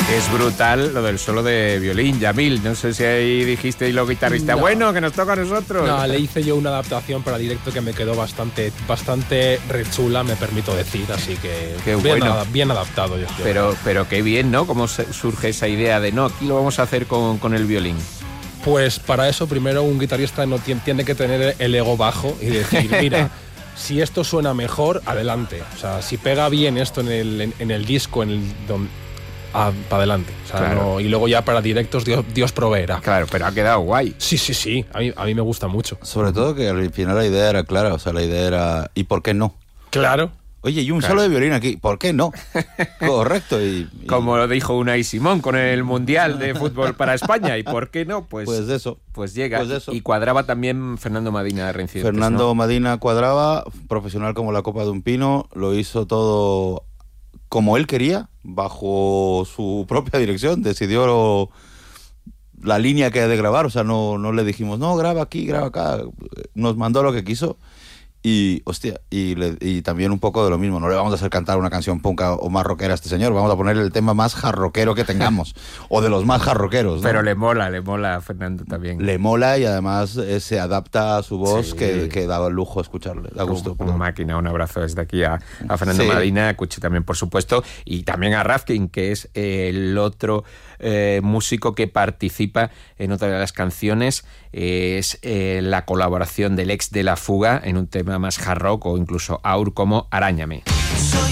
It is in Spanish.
Es brutal lo del solo de violín, Yamil. No sé si ahí dijiste y los guitarristas, No. Bueno, que nos toca a nosotros. No, le hice yo una adaptación para directo que me quedó bastante rechula, me permito decir, así que Qué bien, bueno. Bien adaptado. Yo creo. Pero qué bien, ¿no? ¿Cómo surge esa idea de, no, aquí lo vamos a hacer con el violín? Pues para eso primero un guitarrista no tiene que tener el ego bajo y decir, mira, si esto suena mejor, adelante. O sea, si pega bien esto en el disco, para adelante. O sea, Claro. no, y luego ya para directos Dios proveerá. Claro, pero ha quedado guay. Sí. A mí me gusta mucho. Sobre todo que al final la idea era clara, o sea, la idea era ¿y por qué no? Claro. Oye, y un Claro. solo de violín aquí, ¿por qué no? Correcto. Como lo dijo Unai Simón con el Mundial de Fútbol para España. ¿Y por qué no? Pues de eso. Pues llega. Pues de eso. Y cuadraba también Fernando Madina de Reincidentes, Fernando ¿no? Madina cuadraba, profesional como la copa de un pino, lo hizo todo como él quería, bajo su propia dirección, decidió la línea que ha de grabar, o sea, no le dijimos, no, graba aquí, graba acá, nos mandó lo que quiso. Y, hostia, y también un poco de lo mismo. No le vamos a hacer cantar una canción punk o más rockera a este señor. Vamos a poner el tema más jarroquero que tengamos. O de los más jarroqueros, ¿no? Pero le mola a Fernando también. Le mola y además se adapta a su voz, Sí. que da lujo escucharle. Da gusto. Como máquina. Un abrazo desde aquí a Fernando Sí. Madina, a Cuchi también, por supuesto, y también a Rafkin, que es el otro músico que participa en otra de las canciones. Es la colaboración del ex de La Fuga en un tema más hard rock o incluso aur como Aráñame.